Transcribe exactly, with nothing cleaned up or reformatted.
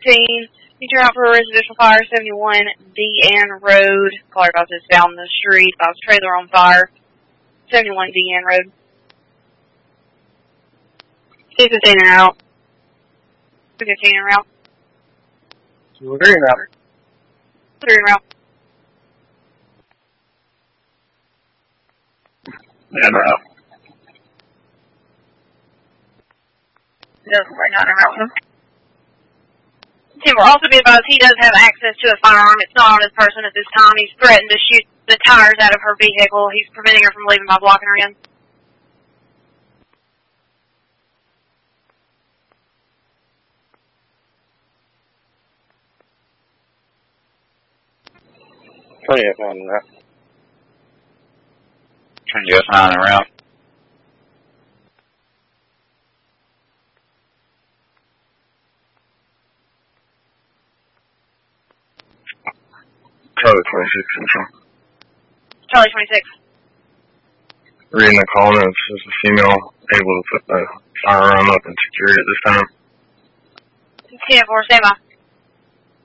thirteen. You turn out for a residential fire, seventy-one D N Road. Caller got this down the street. About a trailer on fire. seventy-one D N Road. two fifteen en route. two fifteen en route. two three en route. three en route. En route. Doesn't work out en route. Tim will also be advised he does have access to a firearm. It's not on his person at this time. He's threatened to shoot the tires out of her vehicle. He's preventing her from leaving by blocking her in. twenty-eight nine en route. twenty-eight nine en route. Charlie twenty-six Central. Charlie twenty-six. Reading the call notes, is the female able to put the firearm up and secure it this time? ten four, stand by.